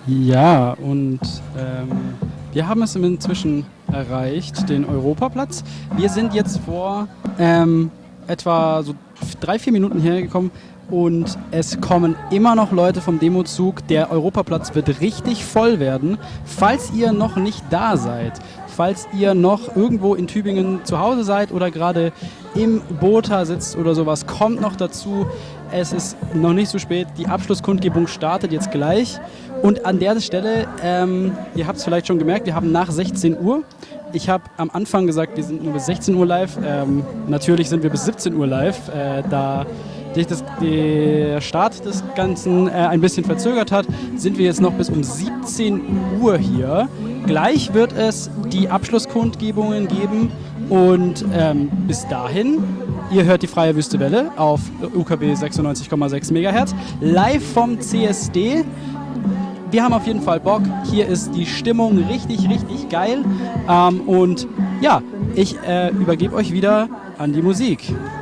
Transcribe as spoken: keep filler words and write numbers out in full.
Ja, und ähm, wir haben es inzwischen erreicht, den Europaplatz. Wir sind jetzt vor ähm, etwa so drei, vier Minuten hergekommen und es kommen immer noch Leute vom Demozug. Der Europaplatz wird richtig voll werden. Falls ihr noch nicht da seid, falls ihr noch irgendwo in Tübingen zu Hause seid oder gerade im Bota sitzt oder sowas, kommt noch dazu. Es ist noch nicht so spät. Die Abschlusskundgebung startet jetzt gleich. Und an der Stelle, ähm, ihr habt es vielleicht schon gemerkt, wir haben nach sechzehn Uhr. Ich habe am Anfang gesagt, wir sind nur bis sechzehn Uhr live. Ähm, natürlich sind wir bis siebzehn Uhr live, äh, da sich das, der Start des Ganzen äh, ein bisschen verzögert hat, sind wir jetzt noch bis um siebzehn Uhr hier. Gleich wird es die Abschlusskundgebungen geben und ähm, bis dahin, ihr hört die Freie Wüste Welle auf U K W sechsundneunzig Komma sechs Megahertz, live vom C S D. Wir haben auf jeden Fall Bock. Hier ist die Stimmung richtig, richtig geil. Ähm, und ja, ich äh, übergebe euch wieder an die Musik.